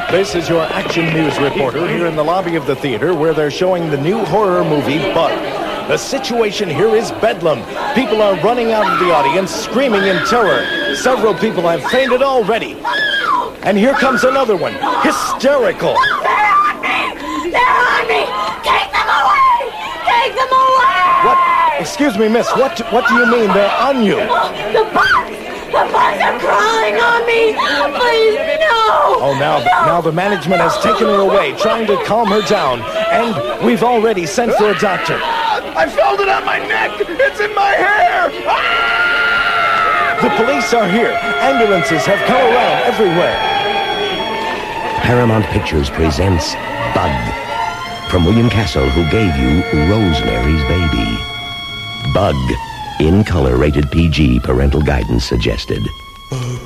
This is your action news reporter here in the lobby of the theater where they're showing the new horror movie, Bug. The situation here is bedlam. People are running out of the audience, screaming in terror. Several people have fainted already. And here comes another one, hysterical. They're on me! They're on me! Take them away! Take them away! What? Excuse me, miss, what do you mean they're on you? The bugs! The bugs are crawling on me! Please, no! Oh, now the management has taken her away, trying to calm her down. And we've already sent for a doctor. I felt it on my neck! It's in my hair! The police are here. Ambulances have come around everywhere. Paramount Pictures presents Bug, from William Castle, who gave you Rosemary's Baby. Bug, in color, rated PG, parental guidance suggested.